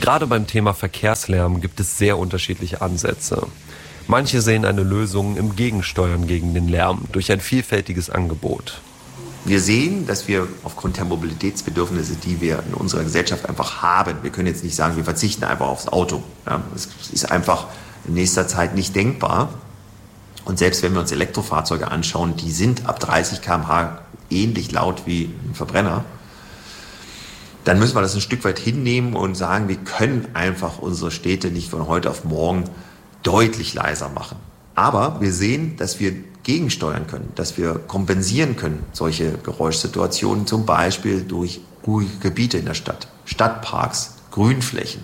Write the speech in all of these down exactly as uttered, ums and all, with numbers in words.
Gerade beim Thema Verkehrslärm gibt es sehr unterschiedliche Ansätze. Manche sehen eine Lösung im Gegensteuern gegen den Lärm durch ein vielfältiges Angebot. Wir sehen, dass wir aufgrund der Mobilitätsbedürfnisse, die wir in unserer Gesellschaft einfach haben, wir können jetzt nicht sagen, wir verzichten einfach aufs Auto. Ja, das ist einfach in nächster Zeit nicht denkbar. Und selbst wenn wir uns Elektrofahrzeuge anschauen, die sind ab dreißig Kilometer pro Stunde ähnlich laut wie ein Verbrenner. Dann müssen wir das ein Stück weit hinnehmen und sagen, wir können einfach unsere Städte nicht von heute auf morgen deutlich leiser machen. Aber wir sehen, dass wir gegensteuern können, dass wir kompensieren können, solche Geräuschsituationen, zum Beispiel durch ruhige Gebiete in der Stadt, Stadtparks, Grünflächen.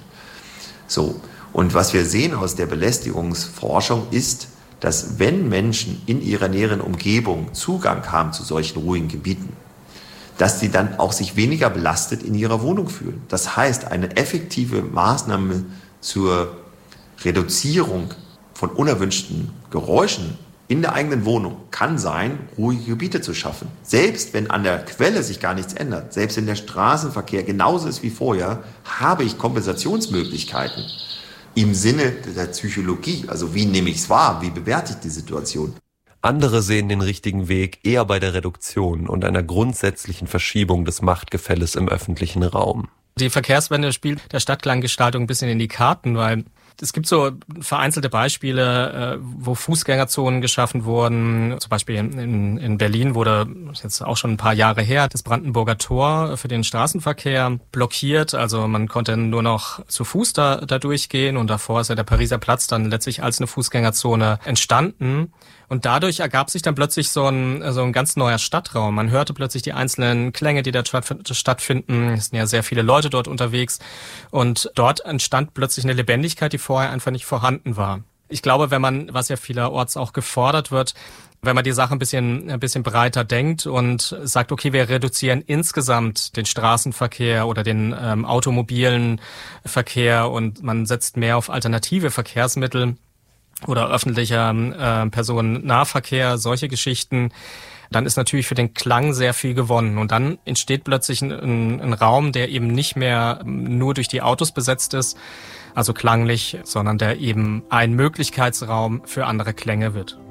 So. Und was wir sehen aus der Belästigungsforschung ist, dass wenn Menschen in ihrer näheren Umgebung Zugang haben zu solchen ruhigen Gebieten, dass sie dann auch sich weniger belastet in ihrer Wohnung fühlen. Das heißt, eine effektive Maßnahme zur Reduzierung von unerwünschten Geräuschen in der eigenen Wohnung kann sein, ruhige Gebiete zu schaffen. Selbst wenn an der Quelle sich gar nichts ändert, selbst wenn der Straßenverkehr genauso ist wie vorher, habe ich Kompensationsmöglichkeiten im Sinne der Psychologie. Also wie nehme ich es wahr, wie bewerte ich die Situation? Andere sehen den richtigen Weg eher bei der Reduktion und einer grundsätzlichen Verschiebung des Machtgefälles im öffentlichen Raum. Die Verkehrswende spielt der Stadtklanggestaltung ein bisschen in die Karten, weil es gibt so vereinzelte Beispiele, wo Fußgängerzonen geschaffen wurden. Zum Beispiel in, in Berlin wurde, jetzt auch schon ein paar Jahre her, das Brandenburger Tor für den Straßenverkehr blockiert. Also man konnte nur noch zu Fuß da, da durchgehen und davor ist ja der Pariser Platz dann letztlich als eine Fußgängerzone entstanden. Und dadurch ergab sich dann plötzlich so ein, so ein ganz neuer Stadtraum. Man hörte plötzlich die einzelnen Klänge, die da stattfinden. Es sind ja sehr viele Leute dort unterwegs. Und dort entstand plötzlich eine Lebendigkeit, die vorher einfach nicht vorhanden war. Ich glaube, wenn man, was ja vielerorts auch gefordert wird, wenn man die Sache ein bisschen, ein bisschen breiter denkt und sagt, okay, wir reduzieren insgesamt den Straßenverkehr oder den ähm, automobilen Verkehr und man setzt mehr auf alternative Verkehrsmittel, oder öffentlicher äh, Personennahverkehr, solche Geschichten, dann ist natürlich für den Klang sehr viel gewonnen. Und dann entsteht plötzlich ein, ein, ein Raum, der eben nicht mehr nur durch die Autos besetzt ist, also klanglich, sondern der eben ein Möglichkeitsraum für andere Klänge wird.